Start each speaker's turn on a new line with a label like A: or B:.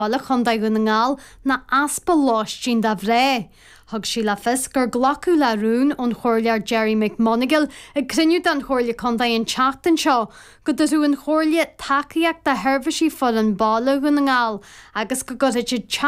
A: Bala chundai gon ngal na aspa láistín da bhré. Thug sí le fis gur glacu le rún ón chóirlear Jerry McMonigal ag criniú den chóirle chundai an teachtain seo, go dú an chóirle takeíach de herbhaisí fud an bála gon ngal, agus go gotid